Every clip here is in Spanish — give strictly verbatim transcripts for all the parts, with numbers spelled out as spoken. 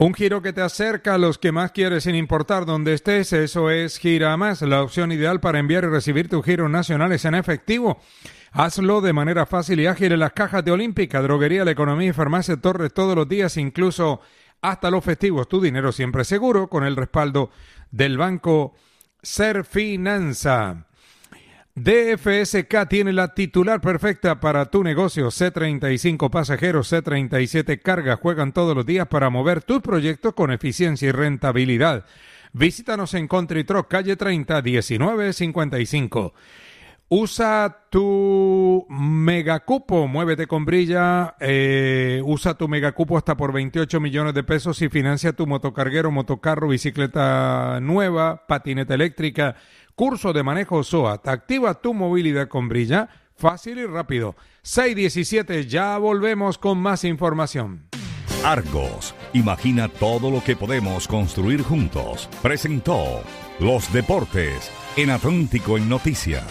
Un giro que te acerca a los que más quieres sin importar dónde estés. Eso es Gira Más, la opción ideal para enviar y recibir tus giros nacionales en efectivo. Hazlo de manera fácil y ágil en las cajas de Olímpica, Droguería La Economía y Farmacia Torres todos los días, incluso hasta los festivos. Tu dinero siempre seguro con el respaldo del Banco Serfinanza. D F S K tiene la titular perfecta para tu negocio. C treinta y cinco pasajeros, C treinta y siete cargas juegan todos los días para mover tus proyectos con eficiencia y rentabilidad. Visítanos en Country Truck, calle treinta, diecinueve cincuenta y cinco. Usa tu megacupo, muévete con Brilla, eh, usa tu megacupo hasta por veintiocho millones de pesos y financia tu motocarguero, motocarro, bicicleta nueva, patineta eléctrica, curso de manejo SOAT. Activa tu movilidad con Brilla, fácil y rápido. seis diecisiete, ya volvemos con más información. Argos, imagina todo lo que podemos construir juntos. Presentó Los Deportes en Atlántico en Noticias.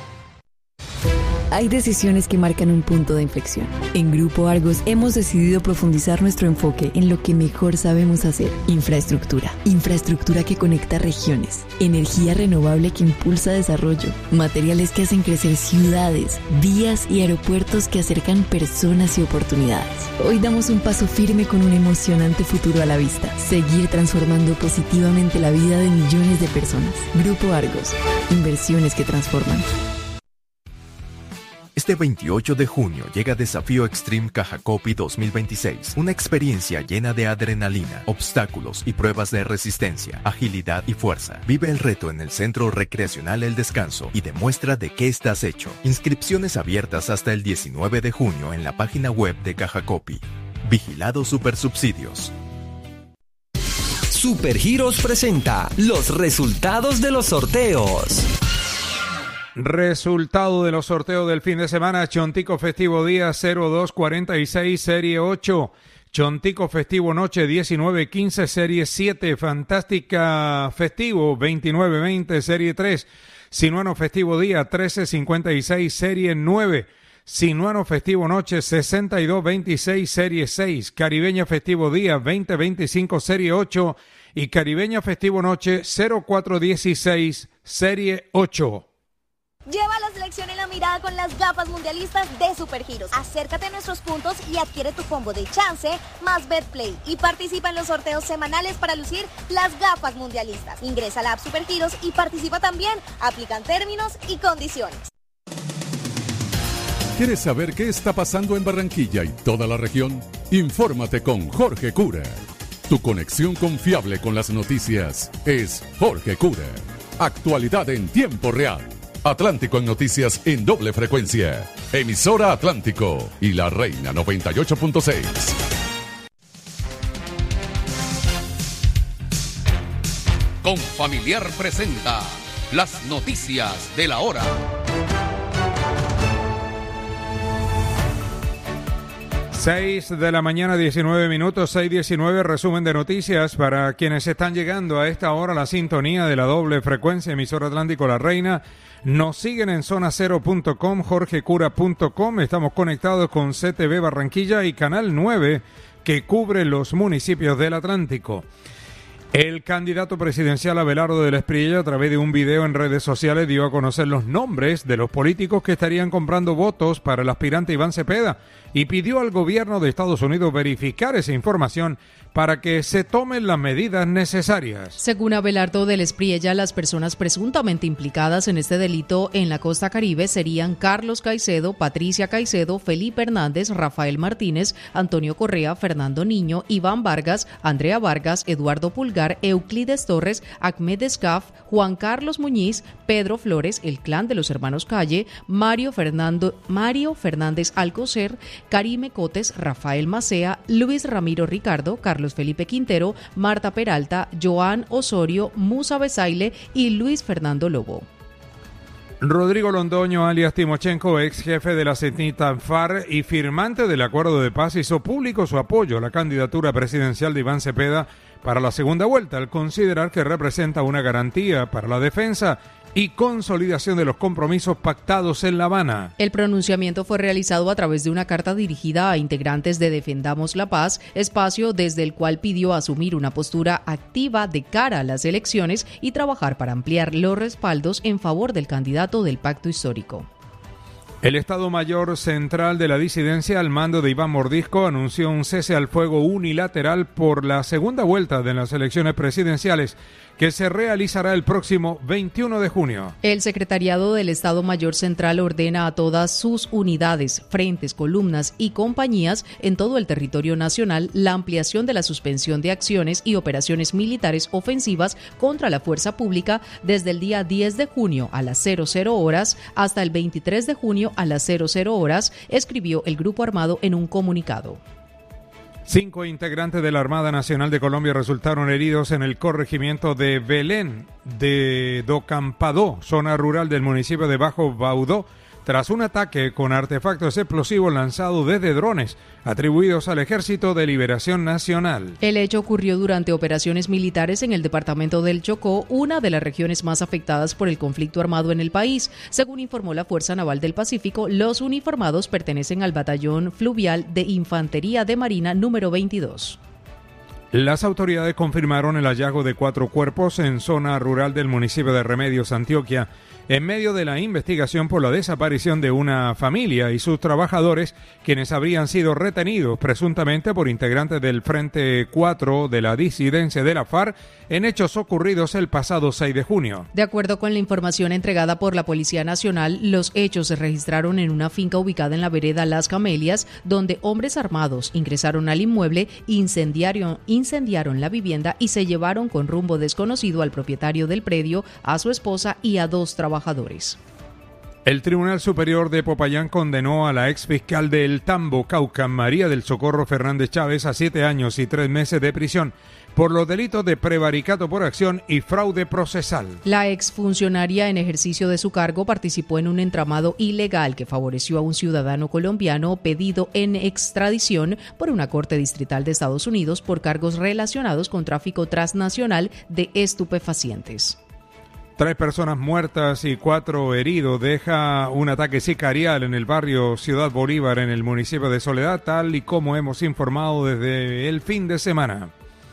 Hay decisiones que marcan un punto de inflexión. En Grupo Argos hemos decidido profundizar nuestro enfoque en lo que mejor sabemos hacer. Infraestructura. Infraestructura que conecta regiones. Energía renovable que impulsa desarrollo. Materiales que hacen crecer ciudades, vías y aeropuertos que acercan personas y oportunidades. Hoy damos un paso firme con un emocionante futuro a la vista. Seguir transformando positivamente la vida de millones de personas. Grupo Argos. Inversiones que transforman. Este veintiocho de junio llega Desafío Extreme Cajacopi dos mil veintiséis, una experiencia llena de adrenalina, obstáculos y pruebas de resistencia, agilidad y fuerza. Vive el reto en el Centro Recreacional El Descanso y demuestra de qué estás hecho. Inscripciones abiertas hasta el diecinueve de junio en la página web de Cajacopi. Vigilado Supersubsidios. Supergiros presenta los resultados de los sorteos. Resultado de los sorteos del fin de semana. Chontico Festivo Día cero dos cuarenta y seis, Serie ocho. Chontico Festivo Noche diecinueve quince, Serie siete. Fantástica Festivo veintinueve veinte, Serie tres. Sinuano Festivo Día trece cincuenta y seis, Serie nueve. Sinuano Festivo Noche sesenta y dos veintiséis, Serie seis. Caribeña Festivo Día veinte veinticinco, Serie ocho. Y Caribeña Festivo Noche cero cuatro dieciséis, Serie ocho. Lleva la selección en la mirada con las gafas mundialistas de Supergiros. Acércate a nuestros puntos y adquiere tu combo de chance más BetPlay y participa en los sorteos semanales para lucir las gafas mundialistas. Ingresa a la app Supergiros y participa también. Aplican términos y condiciones. ¿Quieres saber qué está pasando en Barranquilla y toda la región? Infórmate con Jorge Cura. Tu conexión confiable con las noticias es Jorge Cura. Actualidad en tiempo real. Atlántico en Noticias en doble frecuencia. Emisora Atlántico y La Reina noventa y ocho punto seis. Confamiliar presenta las noticias de la hora. seis de la mañana, diecinueve minutos, seis diecinueve, resumen de noticias para quienes están llegando a esta hora a la sintonía de la doble frecuencia, emisora Atlántico La Reina. Nos siguen en zona cero punto com, jorge cura punto com, estamos conectados con C T V Barranquilla y Canal nueve que cubre los municipios del Atlántico. El candidato presidencial Abelardo del Espriella, a través de un video en redes sociales, dio a conocer los nombres de los políticos que estarían comprando votos para el aspirante Iván Cepeda y pidió al gobierno de Estados Unidos verificar esa información para que se tomen las medidas necesarias. Según Abelardo del Espriella, las personas presuntamente implicadas en este delito en la costa caribe serían Carlos Caicedo, Patricia Caicedo, Felipe Hernández, Rafael Martínez, Antonio Correa, Fernando Niño, Iván Vargas, Andrea Vargas, Eduardo Pulgar, Euclides Torres, Ahmed Escaf, Juan Carlos Muñiz, Pedro Flores, el clan de los hermanos Calle, Mario, Fernando, Mario Fernández Alcocer, Karime Cotes, Rafael Macea, Luis Ramiro Ricardo, Carlos Felipe Quintero, Marta Peralta, Joan Osorio, Musa Besaile y Luis Fernando Lobo. Rodrigo Londoño, alias Timochenko, ex jefe de la CENIT-F A R C y firmante del acuerdo de paz, hizo público su apoyo a la candidatura presidencial de Iván Cepeda para la segunda vuelta, al considerar que representa una garantía para la defensa y consolidación de los compromisos pactados en La Habana. El pronunciamiento fue realizado a través de una carta dirigida a integrantes de Defendamos la Paz, espacio desde el cual pidió asumir una postura activa de cara a las elecciones y trabajar para ampliar los respaldos en favor del candidato del pacto histórico. El Estado Mayor Central de la Disidencia, al mando de Iván Mordisco, anunció un cese al fuego unilateral por la segunda vuelta de las elecciones presidenciales que se realizará el próximo veintiuno de junio. El Secretariado del Estado Mayor Central ordena a todas sus unidades, frentes, columnas y compañías en todo el territorio nacional la ampliación de la suspensión de acciones y operaciones militares ofensivas contra la fuerza pública desde el día diez de junio a las cero cero horas hasta el veintitrés de junio a las cero cero horas, escribió el Grupo Armado en un comunicado. Cinco integrantes de la Armada Nacional de Colombia resultaron heridos en el corregimiento de Belén de Docampadó, zona rural del municipio de Bajo Baudó, tras un ataque con artefactos explosivos lanzados desde drones atribuidos al Ejército de Liberación Nacional. El hecho ocurrió durante operaciones militares en el departamento del Chocó, una de las regiones más afectadas por el conflicto armado en el país. Según informó la Fuerza Naval del Pacífico, los uniformados pertenecen al Batallón Fluvial de Infantería de Marina número veintidós. Las autoridades confirmaron el hallazgo de cuatro cuerpos en zona rural del municipio de Remedios, Antioquia, en medio de la investigación por la desaparición de una familia y sus trabajadores, quienes habrían sido retenidos presuntamente por integrantes del Frente cuatro de la disidencia de la FARC en hechos ocurridos el pasado seis de junio. De acuerdo con la información entregada por la Policía Nacional, los hechos se registraron en una finca ubicada en la vereda Las Camelias, donde hombres armados ingresaron al inmueble, incendiaron, incendiaron la vivienda y se llevaron con rumbo desconocido al propietario del predio, a su esposa y a dos trabajadores. El Tribunal Superior de Popayán condenó a la exfiscal del Tambo, Cauca, María del Socorro Fernández Chávez, a siete años y tres meses de prisión por los delitos de prevaricato por acción y fraude procesal. La exfuncionaria en ejercicio de su cargo participó en un entramado ilegal que favoreció a un ciudadano colombiano pedido en extradición por una corte distrital de Estados Unidos por cargos relacionados con tráfico transnacional de estupefacientes. Tres personas muertas y cuatro heridos deja un ataque sicarial en el barrio Ciudad Bolívar en el municipio de Soledad, tal y como hemos informado desde el fin de semana.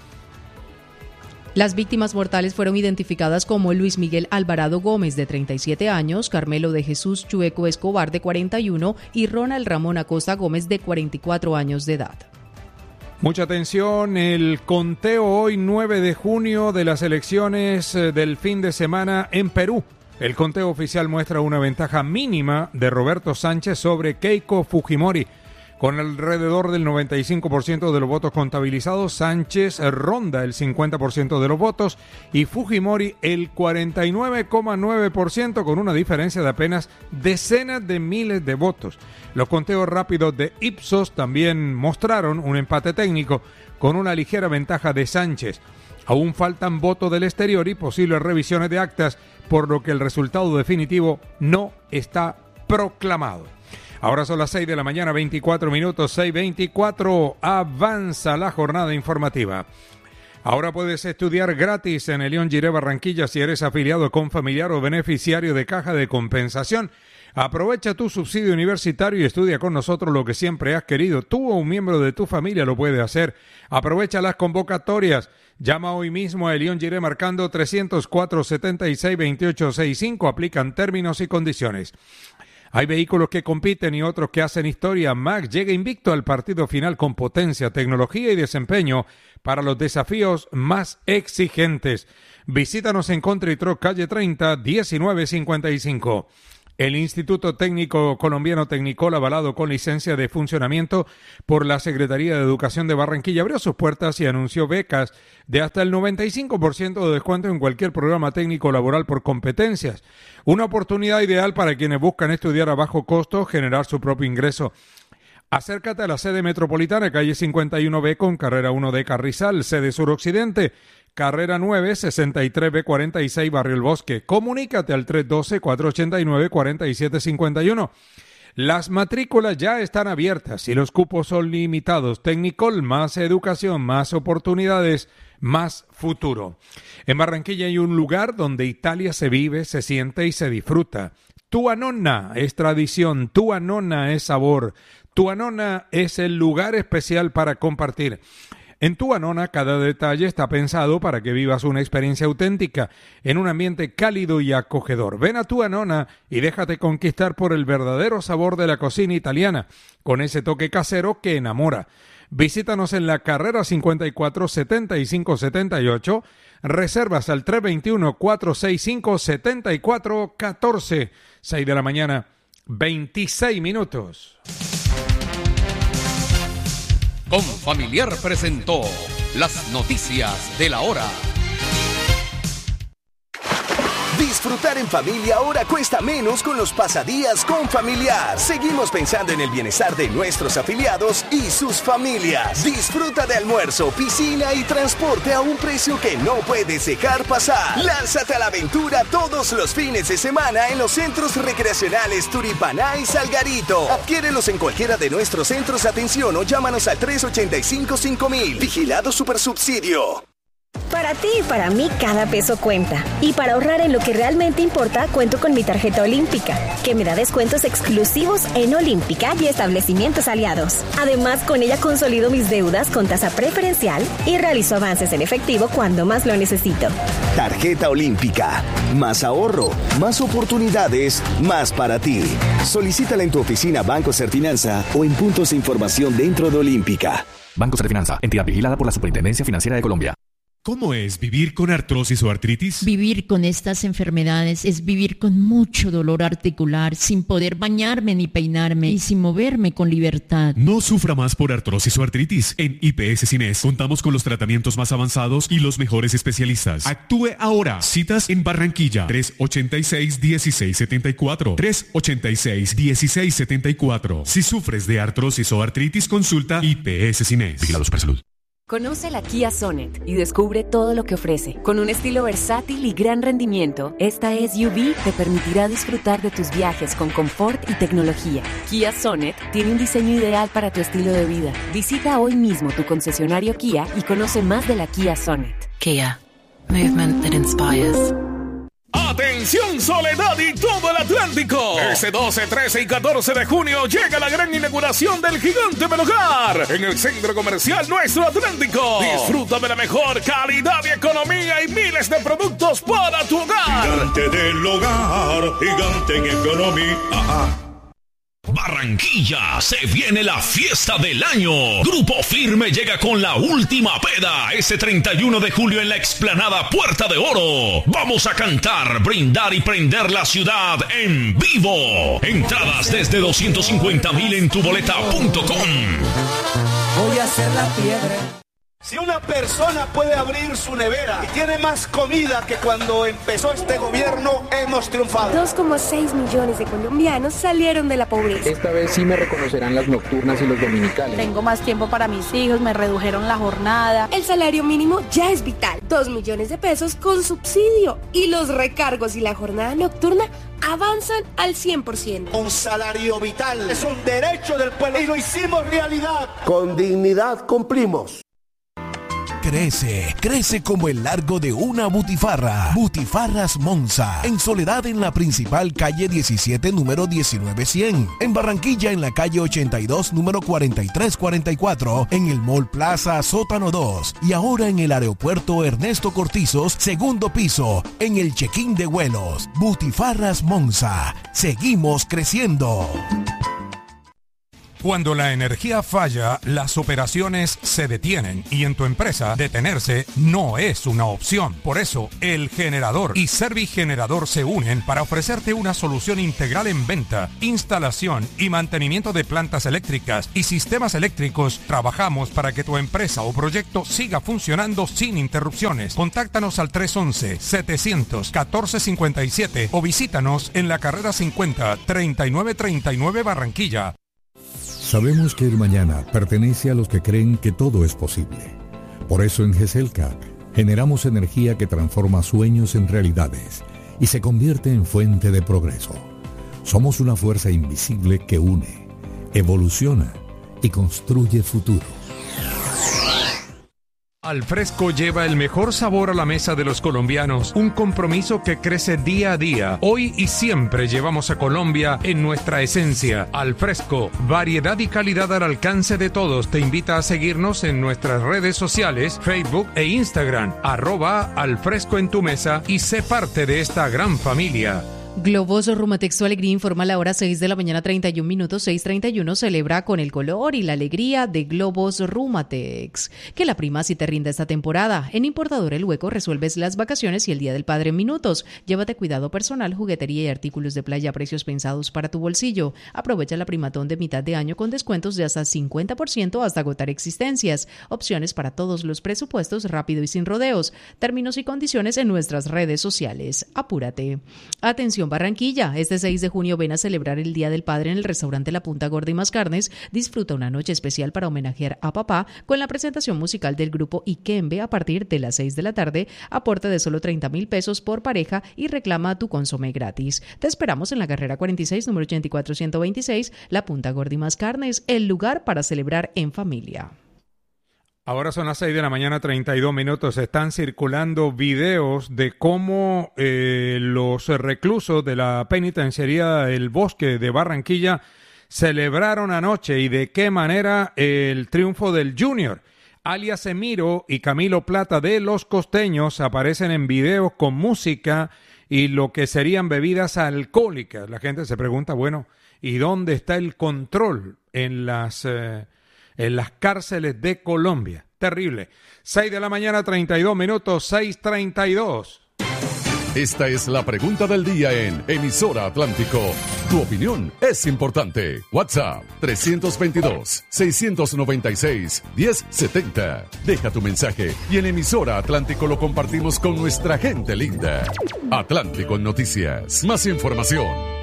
Las víctimas mortales fueron identificadas como Luis Miguel Alvarado Gómez, de treinta y siete años, Carmelo de Jesús Chueco Escobar, de cuarenta y uno, y Ronald Ramón Acosta Gómez, de cuarenta y cuatro años de edad. Mucha atención, el conteo hoy nueve de junio de las elecciones del fin de semana en Perú. El conteo oficial muestra una ventaja mínima de Roberto Sánchez sobre Keiko Fujimori. Con alrededor del noventa y cinco por ciento de los votos contabilizados, Sánchez ronda el cincuenta por ciento de los votos y Fujimori el cuarenta y nueve coma nueve por ciento, con una diferencia de apenas decenas de miles de votos. Los conteos rápidos de Ipsos también mostraron un empate técnico con una ligera ventaja de Sánchez. Aún faltan votos del exterior y posibles revisiones de actas, por lo que el resultado definitivo no está proclamado. Ahora son las seis de la mañana, veinticuatro minutos, seis veinticuatro, avanza la jornada informativa. Ahora puedes estudiar gratis en Elión Giré Barranquilla si eres afiliado con familiar o beneficiario de Caja de Compensación. Aprovecha tu subsidio universitario y estudia con nosotros lo que siempre has querido. Tú o un miembro de tu familia lo puede hacer. Aprovecha las convocatorias. Llama hoy mismo a Elión Giré marcando trescientos cuatro, setenta y seis, veintiocho sesenta y cinco. Aplican términos y condiciones. Hay vehículos que compiten y otros que hacen historia. M A C llega invicto al partido final con potencia, tecnología y desempeño para los desafíos más exigentes. Visítanos en Country Truck, calle treinta, diecinueve cincuenta y cinco. El Instituto Técnico Colombiano Tecnicol, avalado con licencia de funcionamiento por la Secretaría de Educación de Barranquilla, abrió sus puertas y anunció becas de hasta el noventa y cinco por ciento de descuento en cualquier programa técnico laboral por competencias. Una oportunidad ideal para quienes buscan estudiar a bajo costo, generar su propio ingreso. Acércate a la sede metropolitana, calle cincuenta y uno B con carrera uno de Carrizal, sede suroccidente, carrera nueve, sesenta y tres B cuarenta y seis, Barrio El Bosque. Comunícate al tres uno dos, cuatro ocho nueve, cuatro siete cinco uno. Las matrículas ya están abiertas y los cupos son limitados. Technicolor, más educación, más oportunidades, más futuro. En Barranquilla hay un lugar donde Italia se vive, se siente y se disfruta. Tua Nonna es tradición, Tua Nonna es sabor, Tua Nonna es el lugar especial para compartir. En Tua Nonna cada detalle está pensado para que vivas una experiencia auténtica en un ambiente cálido y acogedor. Ven a Tua Nonna y déjate conquistar por el verdadero sabor de la cocina italiana, con ese toque casero que enamora. Visítanos en la carrera cincuenta y cuatro, setenta y cinco setenta y ocho, reservas al tres dos uno, cuatro seis cinco, siete cuatro uno cuatro, seis de la mañana, veintiséis minutos. Confamiliar presentó las noticias de la hora. Disfrutar en familia ahora cuesta menos con los pasadías Confamiliar. Seguimos pensando en el bienestar de nuestros afiliados y sus familias. Disfruta de almuerzo, piscina y transporte a un precio que no puedes dejar pasar. Lánzate a la aventura todos los fines de semana en los centros recreacionales Turipaná y Salgarito. Adquiérelos en cualquiera de nuestros centros de atención o llámanos al tres ocho cinco, cinco mil. Vigilado Supersubsidio. Para ti y para mí cada peso cuenta. Y para ahorrar en lo que realmente importa, cuento con mi tarjeta Olímpica, que me da descuentos exclusivos en Olímpica y establecimientos aliados. Además, con ella consolido mis deudas con tasa preferencial y realizo avances en efectivo cuando más lo necesito. Tarjeta Olímpica. Más ahorro, más oportunidades, más para ti. Solicítala en tu oficina Banco Serfinanza o en puntos de información dentro de Olímpica. Banco Serfinanza, entidad vigilada por la Superintendencia Financiera de Colombia. ¿Cómo es vivir con artrosis o artritis? Vivir con estas enfermedades es vivir con mucho dolor articular, sin poder bañarme ni peinarme y sin moverme con libertad. No sufra más por artrosis o artritis. En I P S Cines contamos con los tratamientos más avanzados y los mejores especialistas. Actúe ahora. Citas en Barranquilla. tres ocho seis, uno seis siete cuatro. tres ocho seis, uno seis siete cuatro. Si sufres de artrosis o artritis, consulta I P S Cines. Vigilado Supersalud. Conoce la Kia Sonet y descubre todo lo que ofrece. Con un estilo versátil y gran rendimiento, esta S U V te permitirá disfrutar de tus viajes con confort y tecnología. Kia Sonet tiene un diseño ideal para tu estilo de vida. Visita hoy mismo tu concesionario Kia y conoce más de la Kia Sonet. Kia. Movement that inspires. ¡Atención Soledad y todo el Atlántico! Este doce, trece y catorce de junio llega la gran inauguración del Gigante del Hogar en el Centro Comercial Nuestro Atlántico. Disfruta de la mejor calidad y economía y miles de productos para tu hogar. Gigante del Hogar, gigante en economía. Ajá. Barranquilla, se viene la fiesta del año. Grupo Firme llega con la última peda este treinta y uno de julio en la explanada Puerta de Oro. Vamos a cantar, brindar y prender la ciudad en vivo. Entradas desde doscientos cincuenta mil en tuboleta punto com. Voy a hacer la piedra. Si una persona puede abrir su nevera y tiene más comida que cuando empezó este gobierno, hemos triunfado. dos coma seis millones de colombianos salieron de la pobreza. Esta vez sí me reconocerán las nocturnas y los dominicales. Tengo más tiempo para mis hijos, me redujeron la jornada. El salario mínimo ya es vital. dos millones de pesos con subsidio. Y los recargos y la jornada nocturna avanzan al cien por ciento. Un salario vital es un derecho del pueblo y lo hicimos realidad. Con dignidad cumplimos. Crece, crece como el largo de una butifarra. Butifarras Monza. En Soledad en la principal calle diecisiete, número diecinueve cien. En Barranquilla en la calle ochenta y dos, número cuarenta y tres cuarenta y cuatro. En el Mall Plaza Sótano dos. Y ahora en el aeropuerto Ernesto Cortizos, segundo piso. En el check-in de vuelos. Butifarras Monza. Seguimos creciendo. Cuando la energía falla, las operaciones se detienen y en tu empresa detenerse no es una opción. Por eso, El Generador y Servigenerador se unen para ofrecerte una solución integral en venta, instalación y mantenimiento de plantas eléctricas y sistemas eléctricos. Trabajamos para que tu empresa o proyecto siga funcionando sin interrupciones. Contáctanos al tres once, setecientos catorce cincuenta y siete o visítanos en la carrera cincuenta, treinta y nueve treinta y nueve Barranquilla. Sabemos que el mañana pertenece a los que creen que todo es posible. Por eso en GESELCA generamos energía que transforma sueños en realidades y se convierte en fuente de progreso. Somos una fuerza invisible que une, evoluciona y construye futuro. Alfresco lleva el mejor sabor a la mesa de los colombianos, un compromiso que crece día a día. Hoy y siempre llevamos a Colombia en nuestra esencia. Alfresco, variedad y calidad al alcance de todos. Te invita a seguirnos en nuestras redes sociales, Facebook e Instagram, arroba Alfresco en tu mesa y sé parte de esta gran familia. Globos Rumatex, tu alegría informa a la hora seis de la mañana, treinta y un minutos, seis treinta y uno, celebra con el color y la alegría de Globos Rumatex. Que la prima si te rinda esta temporada. En Importador El Hueco resuelves las vacaciones y el Día del Padre en minutos. Llévate cuidado personal, juguetería y artículos de playa a precios pensados para tu bolsillo. Aprovecha la primatón de mitad de año con descuentos de hasta cincuenta por ciento hasta agotar existencias. Opciones para todos los presupuestos, rápido y sin rodeos. Términos y condiciones en nuestras redes sociales. Apúrate. Atención Barranquilla, este seis de junio ven a celebrar el Día del Padre en el restaurante La Punta Gorda y Más Carnes. Disfruta una noche especial para homenajear a papá con la presentación musical del grupo Ikembe a partir de las seis de la tarde, aporte de solo treinta mil pesos por pareja y reclama tu consomé gratis. Te esperamos en la carrera cuarenta y seis, número ochenta y cuatro ciento veintiséis, La Punta Gorda y Más Carnes, el lugar para celebrar en familia. Ahora son las seis de la mañana, treinta y dos minutos. Están circulando videos de cómo eh, los reclusos de la penitenciaría El Bosque de Barranquilla celebraron anoche y de qué manera el triunfo del Junior. Alias Emiro y Camilo Plata de Los Costeños aparecen en videos con música y lo que serían bebidas alcohólicas. La gente se pregunta, bueno, ¿y dónde está el control en las... Eh, en las cárceles de Colombia? Terrible. seis de la mañana, treinta y dos minutos, seis treinta y dos. Esta es la pregunta del día en Emisora Atlántico. Tu opinión es importante. WhatsApp tres veintidós, seiscientos noventa y seis, diez setenta. Deja tu mensaje y en Emisora Atlántico lo compartimos con nuestra gente linda. Atlántico en Noticias. Más información.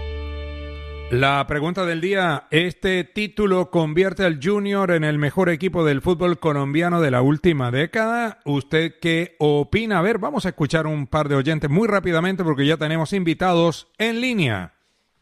La pregunta del día, ¿este título convierte al Junior en el mejor equipo del fútbol colombiano de la última década? ¿Usted qué opina? A ver, vamos a escuchar un par de oyentes muy rápidamente porque ya tenemos invitados en línea.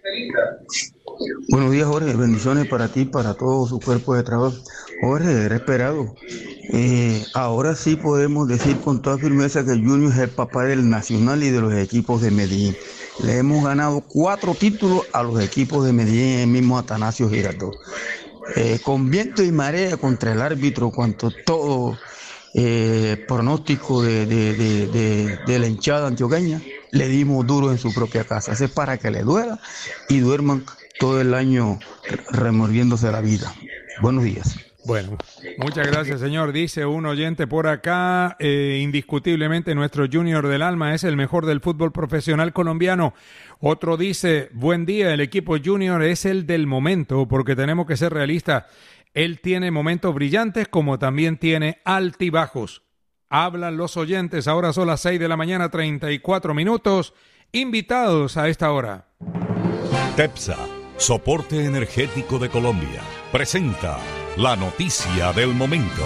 Buenos días, Jorge. Bendiciones para ti, para todo su cuerpo de trabajo. Jorge, era esperado. Eh, ahora sí podemos decir con toda firmeza que el Junior es el papá del Nacional y de los equipos de Medellín. Le hemos ganado cuatro títulos a los equipos de Medellín, el mismo Atanasio Girardot. Eh, con viento y marea contra el árbitro, cuanto todo eh, pronóstico de, de, de, de, de la hinchada antioqueña, le dimos duro en su propia casa. Eso es para que le duela y duerman todo el año remordiéndose la vida. Buenos días. Bueno, muchas gracias, señor. Dice un oyente por acá, eh, indiscutiblemente nuestro Junior del alma es el mejor del fútbol profesional colombiano. Otro dice, buen día, el equipo Junior es el del momento, porque tenemos que ser realistas. Él tiene momentos brillantes como también tiene altibajos. Hablan los oyentes, ahora son las seis de la mañana, treinta y cuatro minutos. Invitados a esta hora. TEPSA, Soporte Energético de Colombia, presenta la noticia del momento.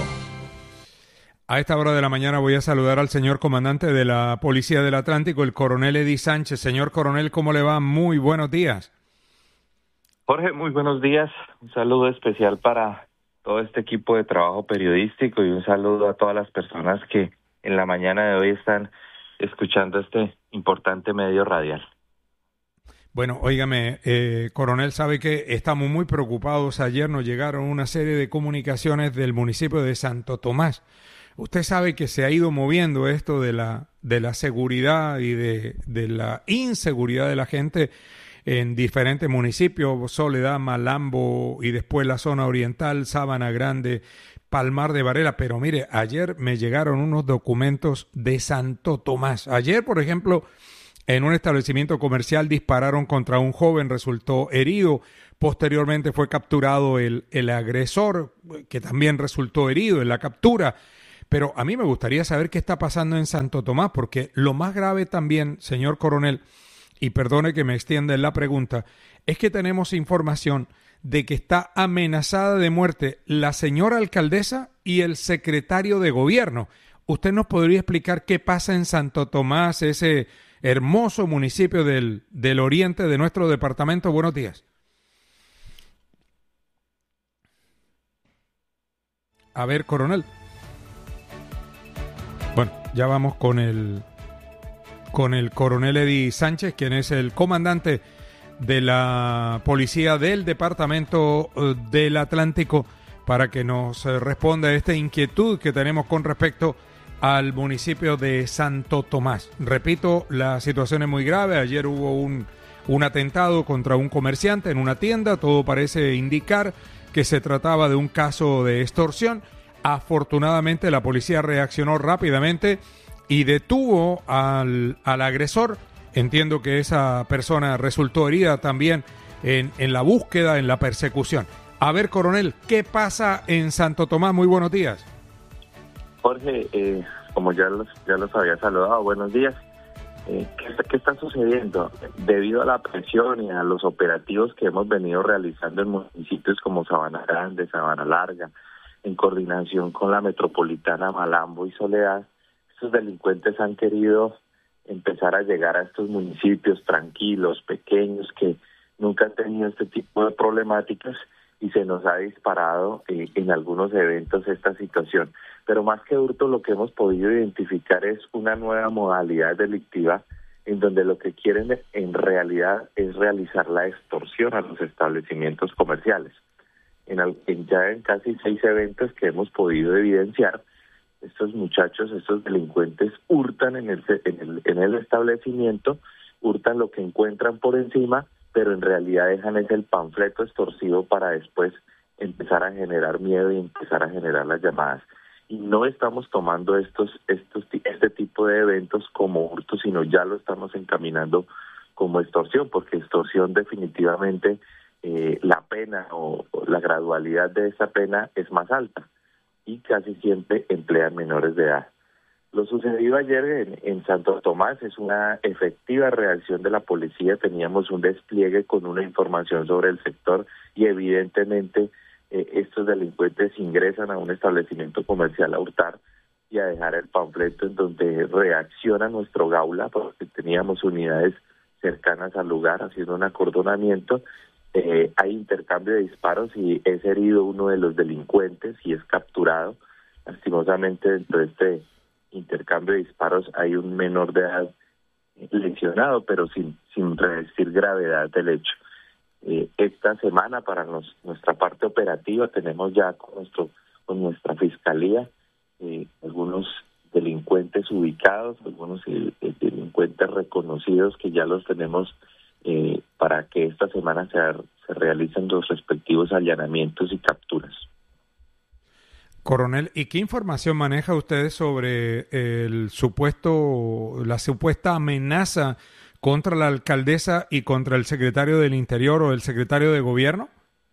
A esta hora de la mañana voy a saludar al señor comandante de la Policía del Atlántico, el coronel Eddie Sánchez. Señor coronel, ¿cómo le va? Muy buenos días. Jorge, muy buenos días. Un saludo especial para todo este equipo de trabajo periodístico y un saludo a todas las personas que en la mañana de hoy están escuchando este importante medio radial. Bueno, óigame, eh, coronel, sabe que estamos muy preocupados. Ayer nos llegaron una serie de comunicaciones del municipio de Santo Tomás. Usted sabe que se ha ido moviendo esto de la de la seguridad y de, de la inseguridad de la gente en diferentes municipios, Soledad, Malambo y después la zona oriental, Sabana Grande, Palmar de Varela. Pero mire, ayer me llegaron unos documentos de Santo Tomás. Ayer, por ejemplo, en un establecimiento comercial dispararon contra un joven, resultó herido. Posteriormente fue capturado el, el agresor, que también resultó herido en la captura. Pero a mí me gustaría saber qué está pasando en Santo Tomás, porque lo más grave también, señor coronel, y perdone que me extienda en la pregunta, es que tenemos información de que está amenazada de muerte la señora alcaldesa y el secretario de gobierno. ¿Usted nos podría explicar qué pasa en Santo Tomás, ese hermoso municipio del, del oriente de nuestro departamento. Buenos días. A ver, coronel. Bueno, ya vamos con el con el coronel Eddie Sánchez, quien es el comandante de la policía del departamento del Atlántico, para que nos responda a esta inquietud que tenemos con respecto al municipio de Santo Tomás. Repito, la situación es muy grave. Ayer hubo un, un atentado contra un comerciante en una tienda. Todo parece indicar que se trataba de un caso de extorsión. Afortunadamente la policía reaccionó rápidamente y detuvo al, al agresor. Entiendo que esa persona resultó herida también en, en la búsqueda, en la persecución. A ver, coronel, ¿qué pasa en Santo Tomás? Muy buenos días. Jorge, eh, como ya los, ya los había saludado, buenos días. Eh, ¿qué, ¿Qué está sucediendo? Debido a la presión y a los operativos que hemos venido realizando en municipios como Sabana Grande, Sabana Larga, en coordinación con la metropolitana Malambo y Soledad, estos delincuentes han querido empezar a llegar a estos municipios tranquilos, pequeños, que nunca han tenido este tipo de problemáticas, y se nos ha disparado eh, en algunos eventos esta situación. Pero más que hurto, lo que hemos podido identificar es una nueva modalidad delictiva en donde lo que quieren en realidad es realizar la extorsión a los establecimientos comerciales. En, en ya en casi seis eventos que hemos podido evidenciar, estos muchachos, estos delincuentes hurtan en el, en el, en el establecimiento, hurtan lo que encuentran por encima, pero en realidad dejan ese el panfleto extorsivo para después empezar a generar miedo y empezar a generar las llamadas. Y no estamos tomando estos, estos este tipo de eventos como hurto, sino ya lo estamos encaminando como extorsión, porque extorsión definitivamente eh, la pena o, o la gradualidad de esa pena es más alta y casi siempre emplean menores de edad. Lo sucedido ayer en, en Santo Tomás es una efectiva reacción de la policía. Teníamos un despliegue con una información sobre el sector y evidentemente eh, estos delincuentes ingresan a un establecimiento comercial a hurtar y a dejar el panfleto, en donde reacciona nuestro Gaula, porque teníamos unidades cercanas al lugar haciendo un acordonamiento. Eh, hay intercambio de disparos y es herido uno de los delincuentes y es capturado. Lastimosamente, dentro de este intercambio de disparos hay un menor de edad lesionado, pero sin sin revestir gravedad del hecho. Eh, esta semana, para nos, nuestra parte operativa, tenemos ya con nuestro con nuestra fiscalía eh, algunos delincuentes ubicados, algunos eh, delincuentes reconocidos que ya los tenemos eh, para que esta semana se, se realicen los respectivos allanamientos y capturas. Coronel, ¿y qué información maneja usted sobre el supuesto, la supuesta amenaza contra la alcaldesa y contra el secretario del Interior o el secretario de Gobierno?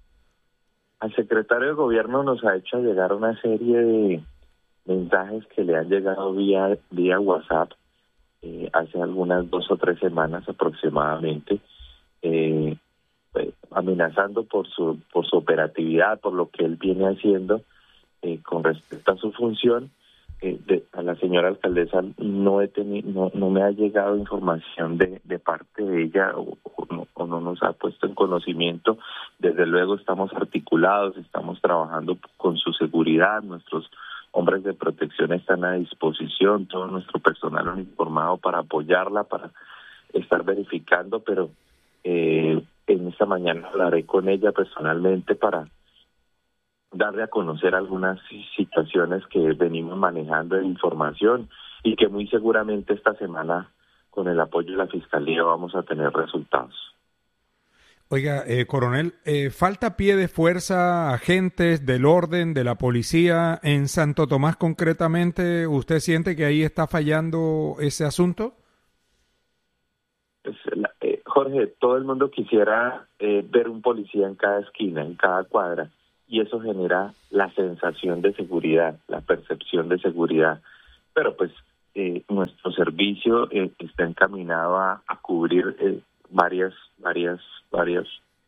Al secretario de Gobierno nos ha hecho llegar una serie de mensajes que le han llegado vía vía WhatsApp eh, hace algunas dos o tres semanas aproximadamente, eh, pues, amenazando por su por su operatividad, por lo que él viene haciendo. Eh, con respecto a su función, eh, de, a la señora alcaldesa no he tenido, no, no me ha llegado información de, de parte de ella o, o, no, o no nos ha puesto en conocimiento. Desde luego estamos articulados, estamos trabajando con su seguridad, nuestros hombres de protección están a disposición, todo nuestro personal uniformado para apoyarla, para estar verificando, pero eh, en esta mañana hablaré con ella personalmente para darle a conocer algunas situaciones que venimos manejando de información y que muy seguramente esta semana, con el apoyo de la Fiscalía, vamos a tener resultados. Oiga, eh, coronel, eh, ¿falta pie de fuerza, agentes del orden, de la policía en Santo Tomás concretamente? ¿Usted siente que ahí está fallando ese asunto? Pues, eh, Jorge, todo el mundo quisiera eh, ver un policía en cada esquina, en cada cuadra. Y eso genera la sensación de seguridad, la percepción de seguridad. Pero pues eh, nuestro servicio eh, está encaminado a, a cubrir eh, varias, varias, varias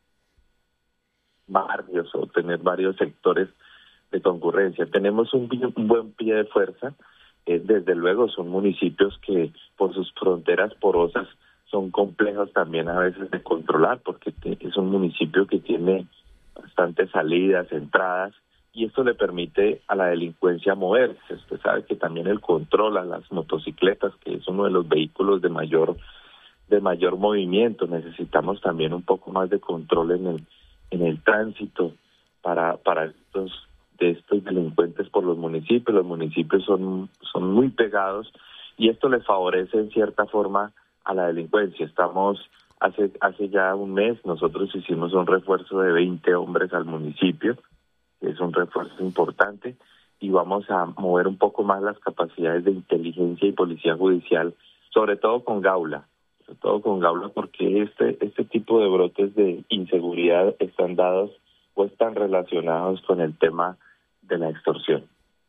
barrios o tener varios sectores de concurrencia. Tenemos un, un buen pie de fuerza. Eh, desde luego son municipios que por sus fronteras porosas son complejos también a veces de controlar, porque te, es un municipio que tiene bastantes salidas, entradas, y esto le permite a la delincuencia moverse. Usted sabe que también el control a las motocicletas, que es uno de los vehículos de mayor de mayor movimiento, necesitamos también un poco más de control en el en el tránsito para para estos de estos delincuentes por los municipios. Los municipios son son muy pegados y esto le favorece en cierta forma a la delincuencia. Estamos hace hace ya un mes nosotros hicimos un refuerzo de veinte hombres al municipio. Es un refuerzo importante y vamos a mover un poco más las capacidades de inteligencia y policía judicial, sobre todo con Gaula, sobre todo con Gaula porque este este tipo de brotes de inseguridad están dados o están relacionados con el tema de la extorsión.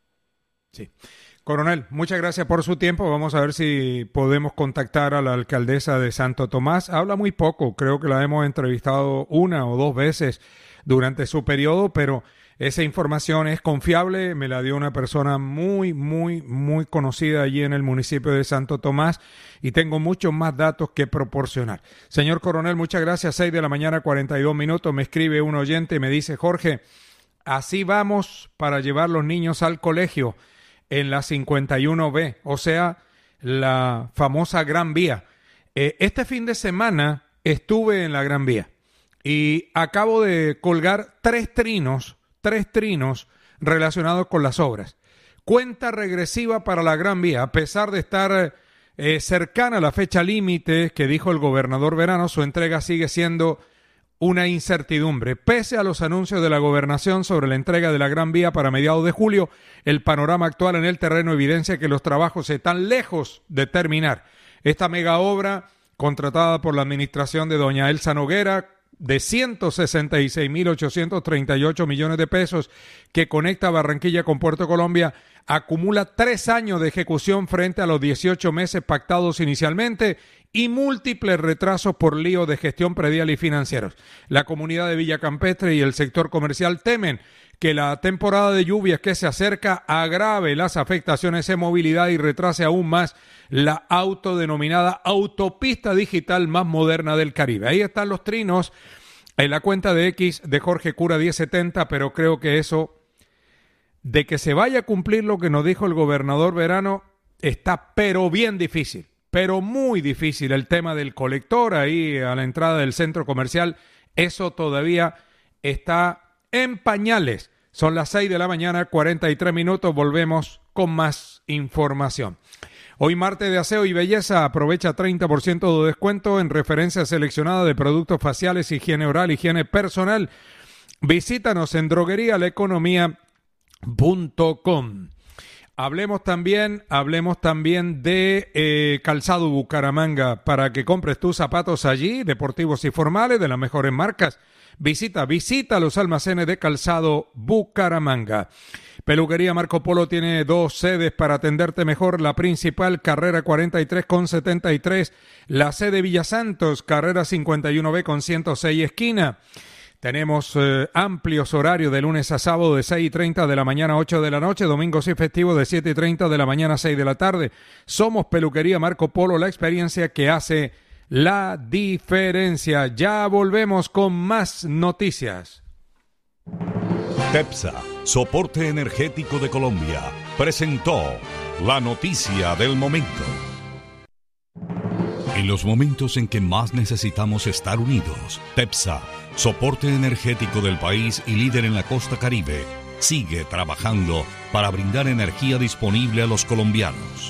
Sí. Coronel, muchas gracias por su tiempo. Vamos a ver si podemos contactar a la alcaldesa de Santo Tomás. Habla muy poco, creo que la hemos entrevistado una o dos veces durante su periodo, pero esa información es confiable, me la dio una persona muy, muy, muy conocida allí en el municipio de Santo Tomás y tengo muchos más datos que proporcionar. Señor Coronel, muchas gracias. seis de la mañana, cuarenta y dos minutos. Me escribe un oyente y me dice, Jorge, así vamos para llevar los niños al colegio en la cincuenta y uno B, o sea, la famosa Gran Vía. Eh, este fin de semana estuve en la Gran Vía y acabo de colgar tres trinos tres trinos relacionados con las obras. Cuenta regresiva para la Gran Vía, a pesar de estar eh, cercana a la fecha límite que dijo el gobernador Verano, su entrega sigue siendo una incertidumbre. Pese a los anuncios de la gobernación sobre la entrega de la Gran Vía para mediados de julio, el panorama actual en el terreno evidencia que los trabajos están lejos de terminar. Esta mega obra, contratada por la administración de doña Elsa Noguera, de ciento sesenta y seis mil ochocientos treinta y ocho millones de pesos, que conecta Barranquilla con Puerto Colombia, acumula tres años de ejecución frente a los dieciocho meses pactados inicialmente y múltiples retrasos por líos de gestión predial y financieros. La comunidad de Villa Campestre y el sector comercial temen que la temporada de lluvias que se acerca agrave las afectaciones en movilidad y retrase aún más la autodenominada autopista digital más moderna del Caribe. Ahí están los trinos en la cuenta de X de Jorge Cura diez setenta, pero creo que eso de que se vaya a cumplir lo que nos dijo el gobernador Verano está pero bien difícil, pero muy difícil. El tema del colector ahí a la entrada del centro comercial, eso todavía está en pañales. Son las seis de la mañana, cuarenta y tres minutos. Volvemos con más información. Hoy martes de aseo y belleza, aprovecha treinta por ciento de descuento en referencia seleccionada de productos faciales, higiene oral, higiene personal. Visítanos en droguería la economía punto com. Hablemos también, hablemos también de eh, Calzado Bucaramanga para que compres tus zapatos allí, deportivos y formales de las mejores marcas. Visita, visita los almacenes de Calzado Bucaramanga. Peluquería Marco Polo tiene dos sedes para atenderte mejor. La principal, carrera cuarenta y tres con setenta y tres. La sede Villa Santos, carrera cincuenta y uno B con ciento seis esquina. Tenemos eh, amplios horarios de lunes a sábado de seis y treinta de la mañana a ocho de la noche, domingos y festivos de siete y treinta de la mañana a seis de la tarde. Somos Peluquería Marco Polo, la experiencia que hace la diferencia. Ya volvemos con más noticias. TEPSA, Soporte Energético de Colombia, presentó la noticia del momento. En los momentos en que más necesitamos estar unidos, TEPSA, Soporte Energético del país y líder en la costa Caribe, sigue trabajando para brindar energía disponible a los colombianos.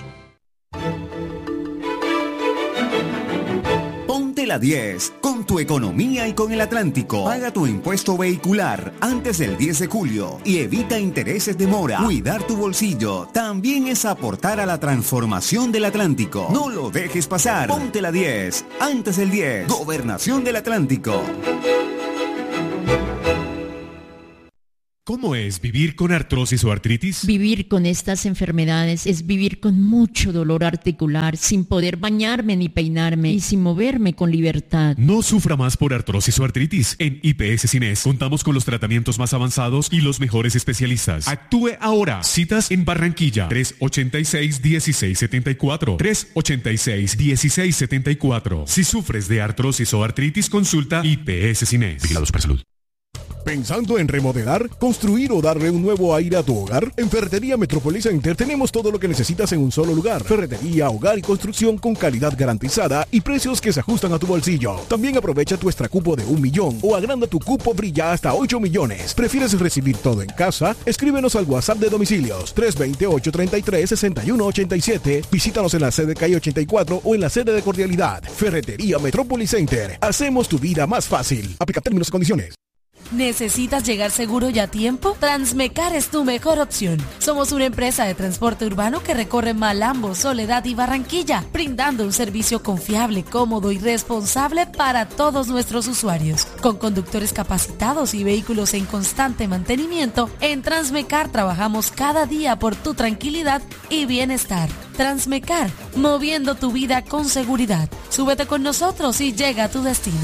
Ponte la diez, con tu economía y con el Atlántico. Paga tu impuesto vehicular antes del diez de julio y evita intereses de mora. Cuidar tu bolsillo también es aportar a la transformación del Atlántico. No lo dejes pasar. Ponte la diez, antes del diez. Gobernación del Atlántico. ¿Cómo es vivir con artrosis o artritis? Vivir con estas enfermedades es vivir con mucho dolor articular, sin poder bañarme ni peinarme y sin moverme con libertad. No sufra más por artrosis o artritis. En I P S Cines contamos con los tratamientos más avanzados y los mejores especialistas. Actúe ahora. Citas en Barranquilla. tres ochenta y seis, dieciséis setenta y cuatro. tres ochenta y seis, dieciséis setenta y cuatro. Si sufres de artrosis o artritis, consulta I P S Cines. Vigilados por Salud. ¿Pensando en remodelar, construir o darle un nuevo aire a tu hogar? En Ferretería Metrópolis Center tenemos todo lo que necesitas en un solo lugar. Ferretería, hogar y construcción con calidad garantizada y precios que se ajustan a tu bolsillo. También aprovecha tu extra cupo de un millón o agranda tu cupo Brilla hasta ocho millones. ¿Prefieres recibir todo en casa? Escríbenos al WhatsApp de domicilios tres dos cero, ocho tres tres, seis uno ocho siete. Visítanos en la sede calle ochenta y cuatro o en la sede de Cordialidad. Ferretería Metrópolis Center. Hacemos tu vida más fácil. Aplica términos y condiciones. ¿Necesitas llegar seguro y a tiempo? Transmecar es tu mejor opción. Somos una empresa de transporte urbano que recorre Malambo, Soledad y Barranquilla, brindando un servicio confiable, cómodo y responsable para todos nuestros usuarios. Con conductores capacitados y vehículos en constante mantenimiento, en Transmecar trabajamos cada día por tu tranquilidad y bienestar. Transmecar, moviendo tu vida con seguridad. Súbete con nosotros y llega a tu destino.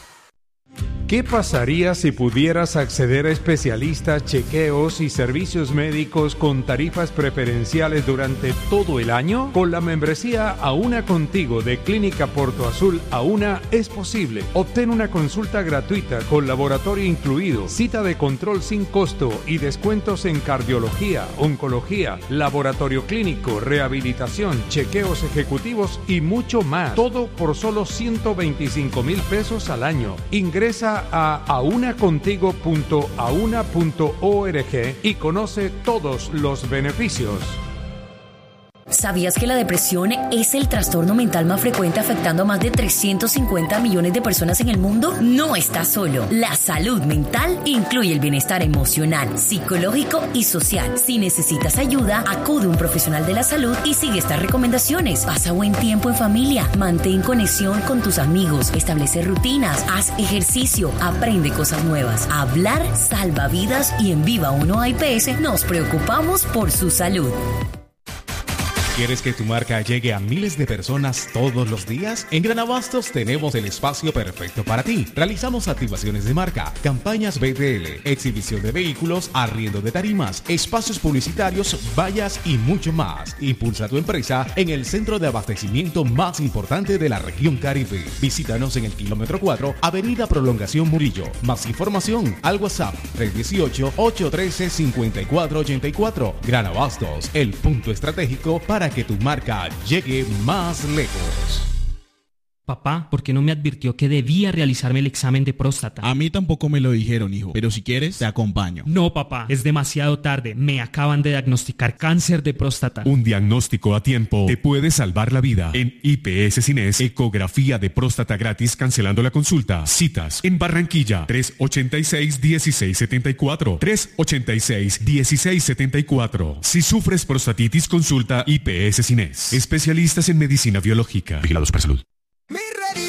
¿Qué pasaría si pudieras acceder a especialistas, chequeos y servicios médicos con tarifas preferenciales durante todo el año? Con la membresía Auna Contigo de Clínica Porto Azul, Auna es posible. Obtén una consulta gratuita con laboratorio incluido, cita de control sin costo y descuentos en cardiología, oncología, laboratorio clínico, rehabilitación, chequeos ejecutivos y mucho más. Todo por solo ciento veinticinco mil pesos al año. Ingresa a aunacontigo punto auna punto org y conoce todos los beneficios. ¿Sabías que la depresión es el trastorno mental más frecuente afectando a más de trescientos cincuenta millones de personas en el mundo? No estás solo. La salud mental incluye el bienestar emocional, psicológico y social. Si necesitas ayuda, acude a un profesional de la salud y sigue estas recomendaciones. Pasa buen tiempo en familia, mantén conexión con tus amigos, establece rutinas, haz ejercicio, aprende cosas nuevas. Hablar salva vidas y en Viva uno A I P S nos preocupamos por su salud. ¿Quieres que tu marca llegue a miles de personas todos los días? En Gran Abastos tenemos el espacio perfecto para ti. Realizamos activaciones de marca, campañas B T L, exhibición de vehículos, arriendo de tarimas, espacios publicitarios, vallas y mucho más. Impulsa tu empresa en el centro de abastecimiento más importante de la región Caribe. Visítanos en el kilómetro cuatro, Avenida Prolongación Murillo. Más información al WhatsApp tres uno ocho, ocho uno tres, cinco cuatro ocho cuatro. Gran Abastos, el punto estratégico para que tu marca llegue más lejos. Papá, ¿por qué no me advirtió que debía realizarme el examen de próstata? A mí tampoco me lo dijeron, hijo, pero si quieres, te acompaño. No, papá, es demasiado tarde. Me acaban de diagnosticar cáncer de próstata. Un diagnóstico a tiempo te puede salvar la vida. En I P S Cines, ecografía de próstata gratis cancelando la consulta. Citas en Barranquilla, tres ochenta y seis, dieciséis setenta y cuatro. tres ochenta y seis, dieciséis setenta y cuatro. Si sufres prostatitis, consulta I P S Cines. Especialistas en medicina biológica. Vigilados por Salud.